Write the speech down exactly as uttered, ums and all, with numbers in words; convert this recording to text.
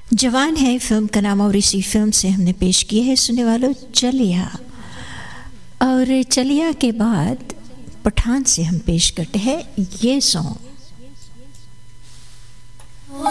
जवान है फिल्म का नाम और इसी फिल्म से हमने पेश किया है सुनने वालों चलिया। और चलिया के बाद पठान से हम पेश करते हैं ये सॉन्ग।